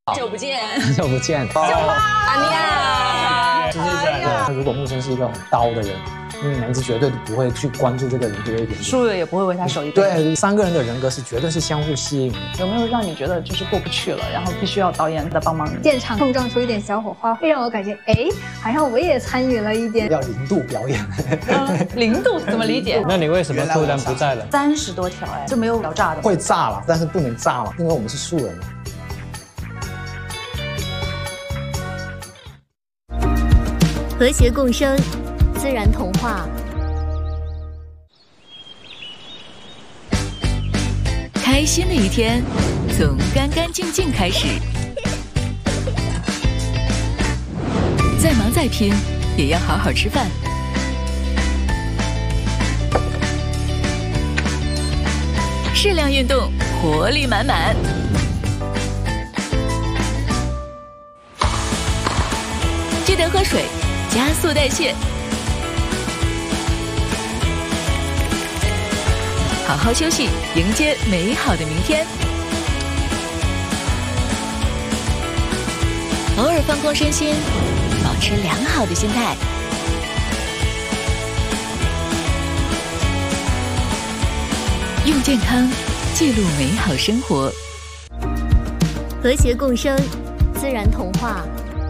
好久不见， 好久不见， 舅妈，安妮亚， 就是这样。如果木生是一个很刀的人，男子绝对不会去关注这个人多一点， 输了也不会为他守一个。 对，三个人的人格是绝对是相互吸引。 有没有让你觉得就是过不去了，然后必须要导演的帮忙？ 现场碰撞出一点小火花，会让我感觉，好像我也参与了一点。 要零度表演， 零度怎么理解？ 那你为什么突然不在了 ？30多条就没有聊炸的， 会炸了，但是不能炸了，因为我们是素人。 和谐共生，自然童话。 开心的一天，从干干净净开始。再忙再拼，也要好好吃饭。适量运动，活力满满。记得喝水，加速代谢。好好休息，迎接美好的明天。偶尔放空身心，保持良好的心态。用健康记录美好生活。 和谐共生，自然童话。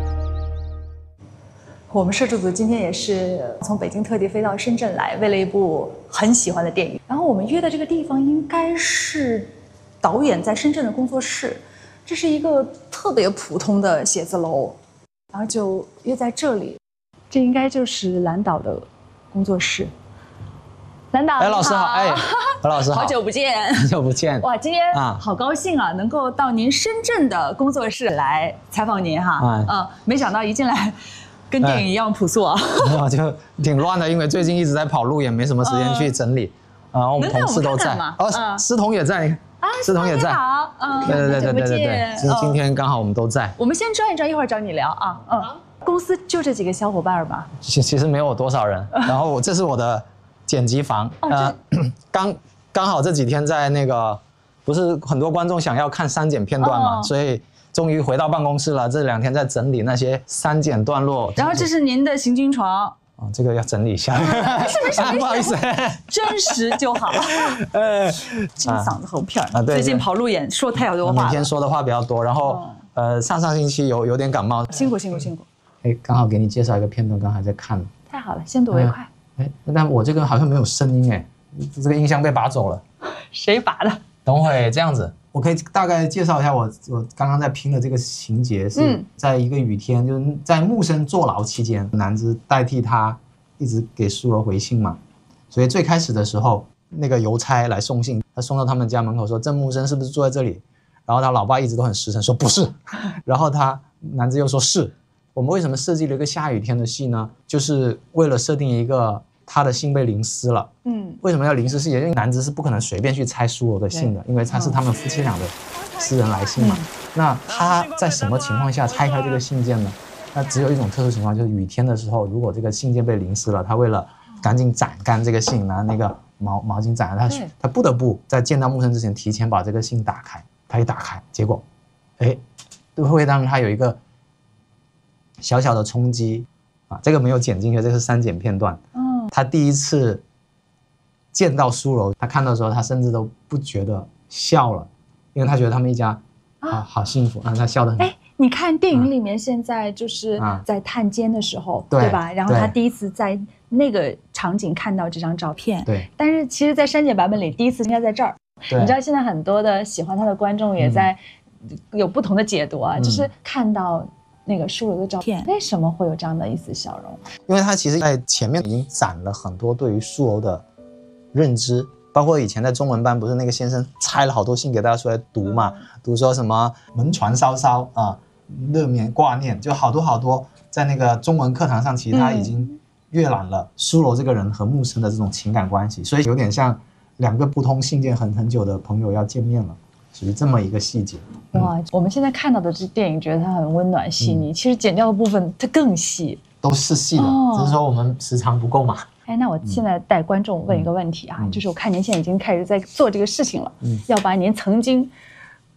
我们摄制组今天也是从北京特地飞到深圳来，为了一部很喜欢的电影。然后我们约的这个地方应该是导演在深圳的工作室，这是一个特别普通的写字楼，然后就约在这里。这应该就是蓝导的工作室。蓝导， 老师好，何老师好， 好久不见， 好久不见。 哇，今天好高兴啊，能够到您深圳的工作室来采访您哈。没想到一进来。跟电影一样朴素啊！ 就挺乱的，因为最近一直在跑路，也没什么时间去整理。我们同事都在，思彤也在，思彤也在。 好， 对，今天刚好我们都在。 我们先转一转，一会儿找你聊啊。公司就这几个小伙伴吧？ 其实没有多少人。然后这是我的剪辑房，刚好这几天在那个，不是很多观众想要看删减片段嘛，所以。终于回到办公室了，这2天在整理那些删减段落。 然后这是您的行军床， 这个要整理一下。 没事， 不好意思， 真实就好。金嗓子喉片对， 最近跑路演说太多话， 每天说的话比较多，然后上星期有点感冒， 辛苦。 刚好给你介绍一个片段，刚还在看。 太好了，先睹为快。 但我这个好像没有声音这个音箱被拔走了。 谁拔的？ 等会这样子。我可以大概介绍一下我刚刚在拼的这个情节，是在一个雨天，就是在木生坐牢期间，男子代替他一直给苏柔回信嘛，所以最开始的时候，那个邮差来送信，他送到他们家门口说郑木生是不是坐在这里，然后他老爸一直都很实诚说不是，然后男子又说是。我们为什么设计了一个下雨天的戏呢？就是为了设定一个他的信被淋湿了。为什么要淋湿细节？因为男子是不可能随便去拆苏柔的信的，因为他是他们夫妻俩的私人来信嘛。那他在什么情况下拆开这个信件呢？那只有一种特殊情况，就是雨天的时候，如果这个信件被淋湿了，他为了赶紧攒干这个信，拿那个毛巾攒，他不得不在见到木生之前提前把这个信打开。他一打开，结果，会让他有一个小小的冲击这个没有剪进去，这是删减片段。他第一次见到苏柔，他看到的时候，他甚至都不觉得笑了，因为他觉得他们一家好幸福，他笑得很。 你看电影里面现在就是在探监的时候，对吧？然后他第一次在那个场景看到这张照片， 对。 但是其实，在删减版本里，第一次应该在这儿。你知道现在很多的喜欢他的观众也在有不同的解读就是看到。那个苏柔的照片，为什么会有这样的一丝笑容？ 因为他其实在前面已经攒了很多对于苏柔的认知，包括以前在中文班，不是那个先生拆了好多信给大家出来读嘛，读说什么门船稍稍热眠挂念，就好多在那个中文课堂上，其实他已经阅览了苏柔这个人和木生的这种情感关系，所以有点像2个不通信件很久的朋友要见面了。属于这么一个细节。 哇，我们现在看到的这电影觉得它很温暖细腻，其实剪掉的部分它更细， 都是细的，只是说我们时长不够嘛。 那我现在带观众问一个问题就是我看您现在已经开始在做这个事情了，要把您曾经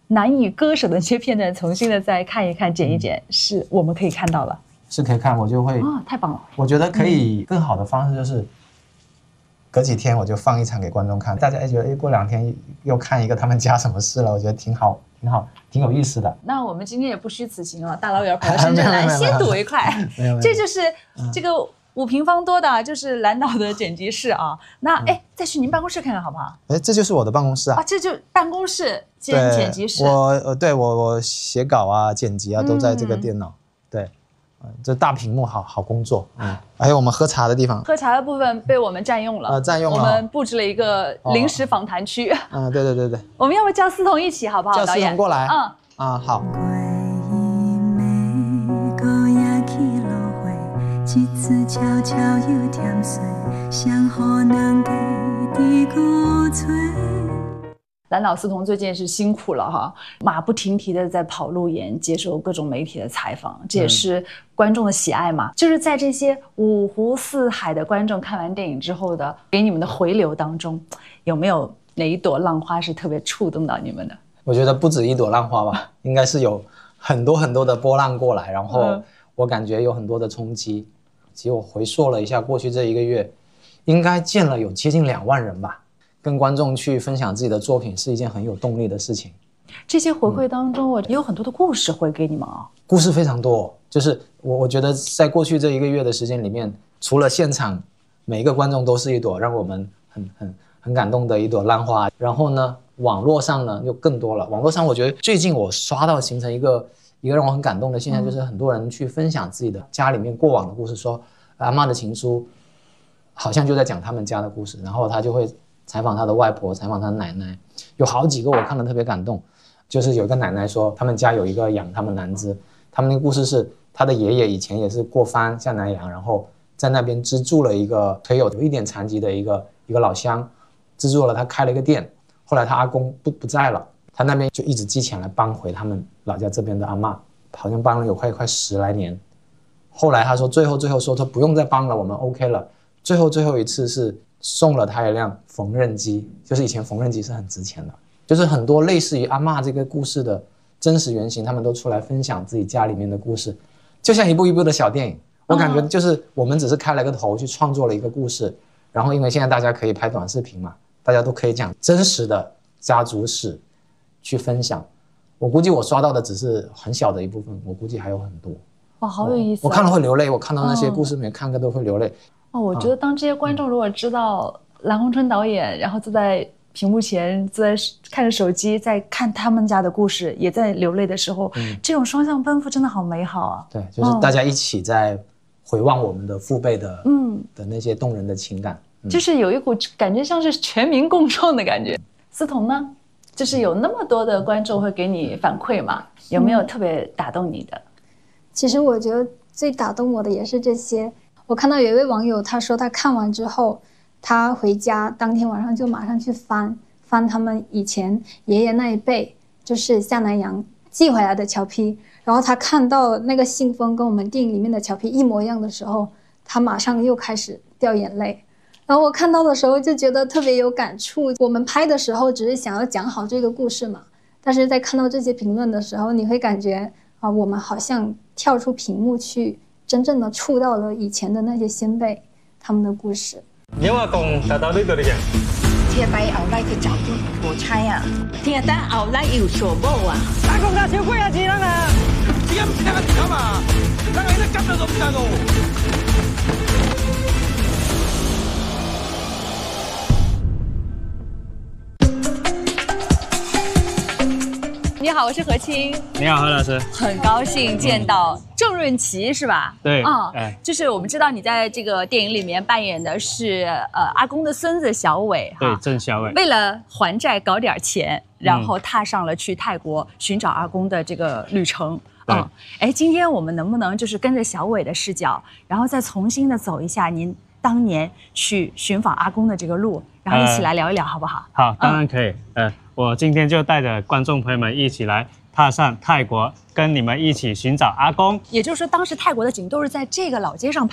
难以割舍的那些片段，重新的再看一看、剪一剪，是我们可以看到了。 是可以看，我就会太棒了。 我觉得可以更好的方式就是，隔几天我就放一场给观众看，大家觉得过2天又看一个他们家什么事了，我觉得挺好，挺有意思的。 那我们今天也不虚此行了，大老远跑到深圳来，先赌一块。这就是这个5平方多的，就是蓝导的剪辑室啊。那再去您办公室看看好不好？ 这就是我的办公室啊。 这就办公室兼剪辑室。 我写稿啊、剪辑啊都在这个电脑。对。这大屏幕好工作，还有我们喝茶的地方， 喝茶的部分被我们占用了，我们布置了一个临时访谈区。 对， 我们要不叫思彤一起好不好？ 叫思彤过来。好。 蓝导思彤最近是辛苦了哈，马不停蹄的在跑路演，接受各种媒体的采访，这也是观众的喜爱嘛。就是在这些5湖4海的观众看完电影之后的给你们的回流当中，有没有哪一朵浪花是特别触动到你们的？ 我觉得不止一朵浪花吧，应该是有很多的波浪过来，然后我感觉有很多的冲击。其实我回溯了一下过去这1个月，应该见了有接近2万人吧。跟观众去分享自己的作品是一件很有动力的事情。 这些回馈当中，也有很多的故事回给你们啊。 故事非常多，就是我觉得在过去这1个月的时间里面，除了现场每一个观众都是一朵让我们很感动的一朵浪花，然后呢，网络上呢就更多了。网络上我觉得最近我刷到形成一个让我很感动的现象，就是很多人去分享自己的家里面过往的故事，说阿嬷的情书好像就在讲他们家的故事，然后他就会采访他的外婆，采访他的奶奶，有好几个我看了特别感动。就是有一个奶奶说，他们家有一个养他们男子，他们那个故事是他的爷爷以前也是过番下南洋，然后在那边资助了一个腿有一点残疾的一个老乡，资助了他开了一个店。后来他阿公不在了，他那边就一直寄钱来帮回他们老家这边的阿嬷，好像帮了有快10来年。后来他说最后说他不用再帮了，我们 OK 了。最后一次是送了他一辆缝纫机，就是以前缝纫机是很值钱的，就是很多类似于阿嬷这个故事的真实原型，他们都出来分享自己家里面的故事，就像一部一部的小电影。我感觉就是我们只是开了个头去创作了一个故事，然后因为现在大家可以拍短视频嘛，大家都可以讲真实的家族史去分享。我估计我刷到的只是很小的一部分，我估计还有很多。 哇，好有意思！ 我看了会流泪，我看到那些故事没看过都会流泪。 我觉得当这些观众如果知道蓝洪春导演，然后坐在屏幕前，坐在看着手机，在看他们家的故事，也在流泪的时候，这种双向奔赴真的好美好啊！ 对，就是大家一起在回望我们的父辈的那些动人的情感， 就是有一股感觉像是全民共创的感觉。思彤呢，就是有那么多的观众会给你反馈嘛，有没有特别打动你的？ 其实我觉得最打动我的也是这些。我看到有一位网友，他说他看完之后，他回家当天晚上就马上去翻他们以前爷爷那一辈，就是下南洋寄回来的侨批，然后他看到那个信封跟我们电影里面的侨批一模一样的时候，他马上又开始掉眼泪。然后我看到的时候就觉得特别有感触。我们拍的时候只是想要讲好这个故事嘛，但是在看到这些评论的时候，你会感觉我们好像跳出屏幕去真正的触到了以前的那些先辈他们的故事。 你话讲大到呢度嚟嘅， 聽日後來佢就要無差啊，聽日等後來要做冇啊， 打工價少貴啊字啦嘛，點解唔聽得住嘛？等你都急到咁大度。 你好，我是何清。 你好，何老师。 很高兴见到郑润琪，是吧？ 对， 就是我们知道你在这个电影里面扮演的是阿公的孙子小伟， 对，郑小伟。 为了还债搞点钱，然后踏上了去泰国寻找阿公的这个旅程。今天我们能不能就是跟着小伟的视角，然后再重新的走一下您当年去寻访阿公的这个路，然后一起来聊一聊，好不好？ 好，当然可以。我今天就带着观众朋友们一起来踏上泰国，跟你们一起寻找阿公。 也就是说，当时泰国的景都是在这个老街上拍。